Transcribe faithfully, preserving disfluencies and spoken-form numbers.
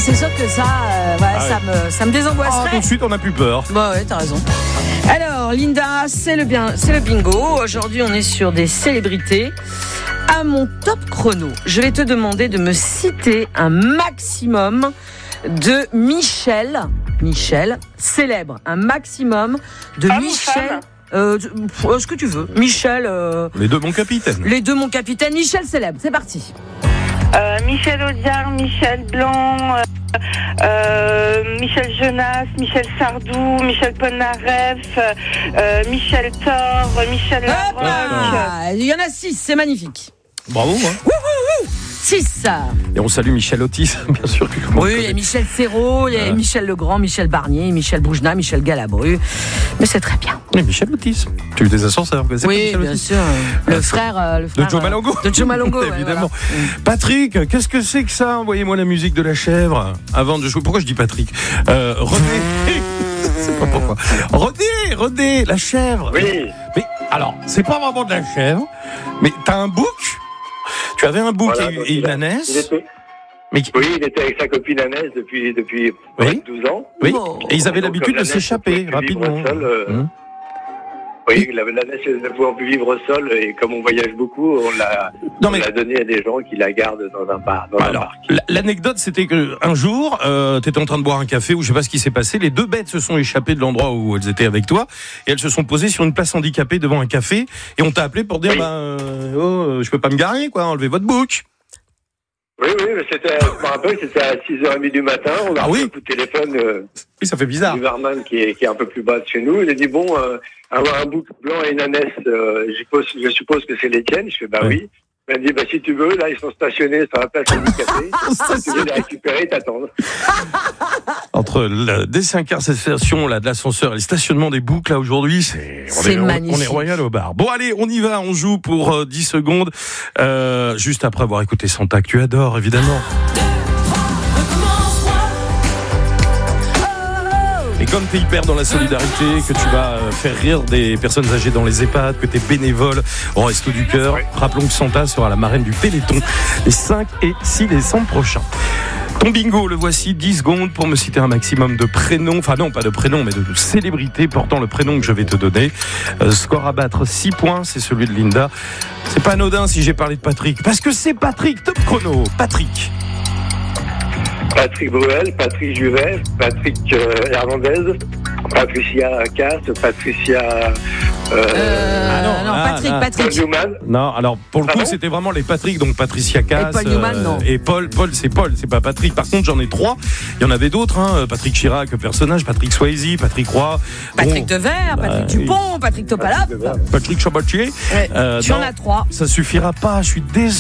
c'est sûr que ça, euh, ouais, Ah ça, ouais. me, ça me désangoisserait. Ah, tout de suite, on n'a plus peur. Bah ouais, t'as raison. Alors, Linda, c'est le, bien, c'est le bingo. Aujourd'hui, on est sur des célébrités. À mon top chrono, je vais te demander de me citer un maximum de Michel, Michel, célèbre, un maximum de Homme ou Michel, femme euh, euh, ce que tu veux, Michel, euh, Les deux, mon capitaine. les deux, mon capitaine, Michel célèbre, c'est parti. Euh, Michel Audiard, Michel Blanc, euh, euh, Michel Jonas, Michel Sardou, Michel Polnareff, euh, Michel Thor, Michel Hop Larocque. là, il y en a six, c'est magnifique. Bravo. Hein. six. Et on salue Michel Otis, bien sûr. Que tout le monde Oui, il y a connaît. Michel Serrault, il y a Ah. Michel Legrand, Michel Barnier, Michel Boujna, Michel Galabru. Mais c'est très bien. Oui, Michel Otis. Tu as eu des ascenseurs, vous connaissez Oui, Michel bien Otis sûr. Le frère, euh, le frère De Joe euh, Malongo. De Joe Malongo, ouais, Évidemment. voilà. Patrick, qu'est-ce que c'est que ça? Envoyez-moi la musique de la chèvre avant de jouer. Pourquoi je dis Patrick? euh, René. C'est pas pourquoi. René, René, la chèvre. Oui. Mais alors, c'est pas vraiment de la chèvre, mais t'as un bouc. Tu avais un bouc Voilà, et, donc et il une a- ânesse. il était- Mais Oui, il était avec sa copine Annès depuis, depuis Oui. douze ans. oui. Oh. Et ils avaient Donc, l'habitude comme de l'ânesse s'échapper ne pouvait plus rapidement. vivre seule, euh, Hum. Oui, la- l'Annès ne pouvant plus vivre seule, et comme on voyage beaucoup, on l'a, Non, on mais- l'a donné à des gens qui la gardent dans un bar. Dans un Alors, parc. l- l'anecdote, c'était que un jour, euh, tu étais en train de boire un café, ou je sais pas ce qui s'est passé, les deux bêtes se sont échappées de l'endroit où elles étaient avec toi, et elles se sont posées sur une place handicapée devant un café, et on t'a appelé pour dire, Oui. bah, euh, oh, euh, je peux pas me garer, quoi, enlevez votre bouc. Oui, oui, mais c'était, je me rappelle, c'était à six heures trente du matin. On a Ah reçu oui. un coup de téléphone euh, Oui, ça fait bizarre. du barman qui est, qui est un peu plus bas de chez nous. Il a dit, bon, euh, avoir un bouc blanc et une ânesse, euh, je, suppose, je suppose que c'est les tiennes. Je fais, bah Ouais. oui. Il m'a dit, bah si tu veux, là, ils sont stationnés sur la place handicapée. Si tu veux les récupérer, t'attends. Entre la désincarcération là, de l'ascenseur et le stationnement des boucs, là, aujourd'hui, c'est, on C'est est, on- magnifique. on est royal au bar. Bon, allez, on y va, on joue pour euh, dix secondes, euh, juste après avoir écouté Santa, que tu adores, évidemment. Et comme tu es hyper dans la solidarité, que tu vas euh, faire rire des personnes âgées dans les EHPAD, que tu es bénévole au Resto du Cœur, Ouais. rappelons que Santa sera la marraine du Téléthon les cinq et six décembre prochains. Ton bingo, le voici, dix secondes pour me citer un maximum de prénoms, enfin non, pas de prénoms, mais de, de célébrités portant le prénom que je vais te donner. Euh, score à battre, six points, c'est celui de Linda. C'est pas anodin si j'ai parlé de Patrick, parce que c'est Patrick, top chrono, Patrick. Patrick Bruel, Patrick Juvet, Patrick euh, Hernandez, Patricia Cass, Patricia euh, Euh, Ah non, non, ah, Patrick, ah. Paul Patrick. Newman. Non, alors pour le coup, Pardon c'était vraiment les Patrick, donc Patricia Cass. Et Paul Newman, non. Et Paul, Paul, c'est Paul, c'est pas Patrick. Par contre, j'en ai trois. Il y en avait d'autres, hein. Patrick Chirac, personnage, Patrick Swayze, Patrick Roy. Patrick Bon, Devers, bah, Patrick Dupont, Patrick Topalov. Patrick Chabatier. Ouais, Euh, tu en non, as trois. Ça suffira pas, je suis désolé.